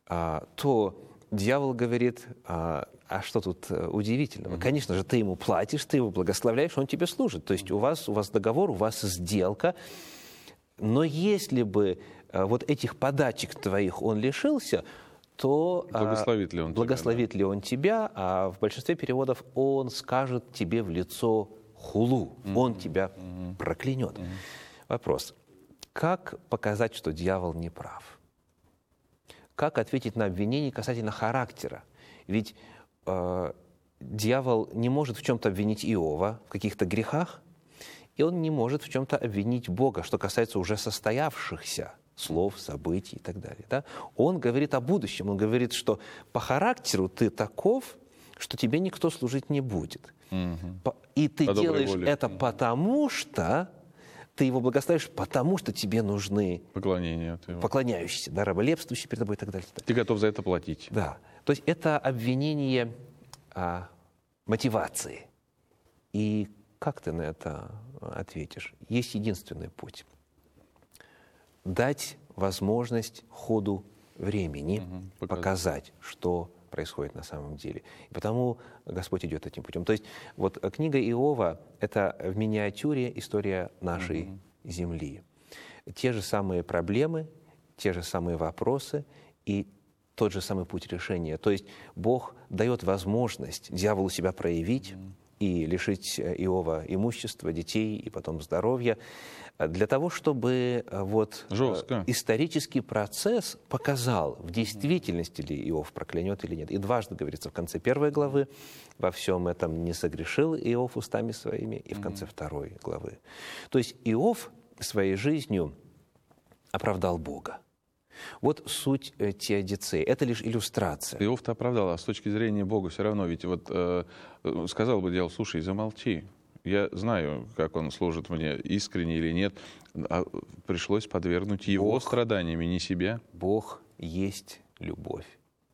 то дьявол говорит: а что тут удивительного? Конечно же, ты ему платишь, ты его благословляешь, он тебе служит. То есть у вас договор, у вас сделка. Но если бы вот этих подачек твоих он лишился, то благословит ли он тебя, а в большинстве переводов он скажет тебе в лицо хулу, он тебя проклянет. Вопрос: как показать, что дьявол не прав? Как ответить на обвинение касательно характера? Ведь дьявол не может в чем-то обвинить Иова, в каких-то грехах, и он не может в чем-то обвинить Бога, что касается уже состоявшихся слов, событий и так далее. Да? Он говорит о будущем, он говорит, что по характеру ты таков, что тебе никто служить не будет. И ты делаешь это потому, что ты его благословишь, потому что тебе нужны поклоняющиеся, да, раболепствующие перед тобой и так далее. Ты готов за это платить. Да. То есть это обвинение мотивации. И как ты на это ответишь? Есть единственный путь. Дать возможность ходу времени показать, что происходит на самом деле. И потому Господь идет этим путем. То есть вот книга Иова — это в миниатюре история нашей земли. Те же самые проблемы, те же самые вопросы и тот же самый путь решения. То есть Бог дает возможность дьяволу себя проявить и лишить Иова имущества, детей и потом здоровья, для того, чтобы вот исторический процесс показал, в действительности ли Иов проклянет или нет. И дважды говорится в конце 1 главы: «Во всем этом не согрешил Иов устами своими», и в конце 2 главы. То есть Иов своей жизнью оправдал Бога. Вот суть теодицеи. Это лишь иллюстрация. Иов-то оправдал, а с точки зрения Бога все равно. Ведь вот сказал бы дьявол: слушай, замолчи. Я знаю, как он служит мне, искренне или нет. А пришлось подвергнуть его страданиями, не себя. Бог есть любовь.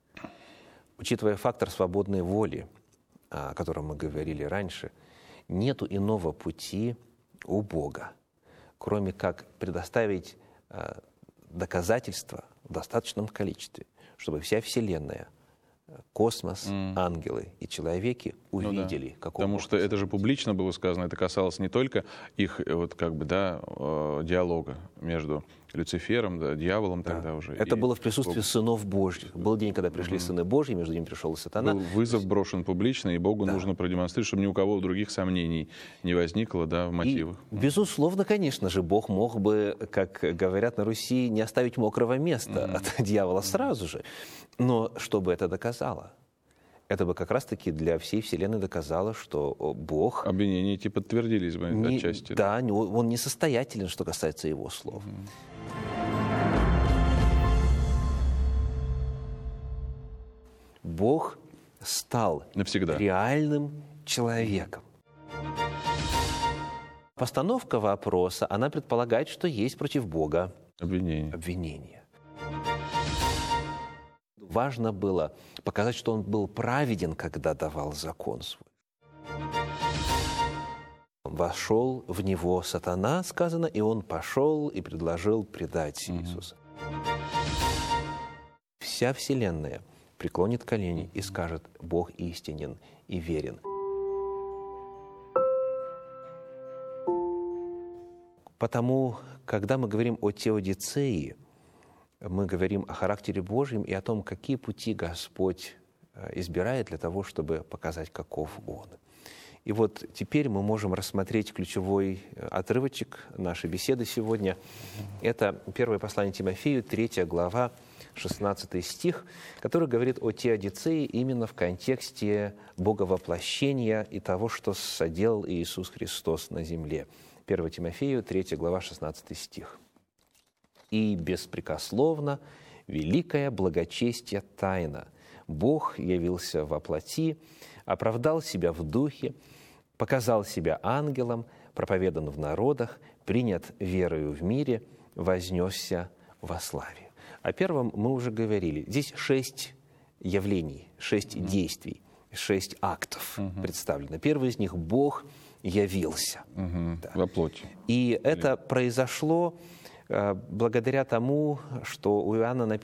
Учитывая фактор свободной воли, о котором мы говорили раньше, нету иного пути у Бога, кроме как предоставить доказательства в достаточном количестве, чтобы вся Вселенная, космос, ангелы и человеки увидели, какого Потому что это же публично было сказано, это касалось не только их вот как бы, да, диалога между Люцифером, да, дьяволом тогда уже. Это было в присутствии сынов Божьих. Был день, когда пришли сыны Божьи, между ними пришел и сатана. Был вызов брошен публично, и Богу нужно продемонстрировать, чтобы ни у кого других сомнений не возникло, да, в мотивах. И, безусловно, конечно же, Бог мог бы, как говорят на Руси, не оставить мокрого места от дьявола сразу же. Но что бы это доказало? Это бы как раз-таки для всей Вселенной доказало, что Бог... Обвинения эти подтвердились бы отчасти. Да, он несостоятелен, что касается его слов. Бог стал навсегда реальным человеком. Постановка вопроса, она предполагает, что есть против Бога обвинение. Важно было показать, что он был праведен, когда давал закон свой. Вошел в него сатана, сказано, и он пошел и предложил предать Иисуса. Вся Вселенная преклонит колени и скажет: Бог истинен и верен. Потому, когда мы говорим о теодицеи, мы говорим о характере Божьем и о том, какие пути Господь избирает для того, чтобы показать, каков Он. И вот теперь мы можем рассмотреть ключевой отрывочек нашей беседы сегодня. Это первое послание Тимофею, 3 глава, 16 стих, который говорит о теодицее именно в контексте боговоплощения и того, что соделал Иисус Христос на земле. 1 Тимофею, 3 глава, 16 стих. «И беспрекословно великое благочестие тайна. Бог явился во плоти, оправдал себя в духе, показал себя ангелом, проповедан в народах, принят верою в мире, вознесся во славе». О первом мы уже говорили. Здесь 6 явлений, 6 действий, 6 актов представлено. Первый из них — Бог явился. Во плоти. И это произошло благодаря тому, что у Иоанна написано,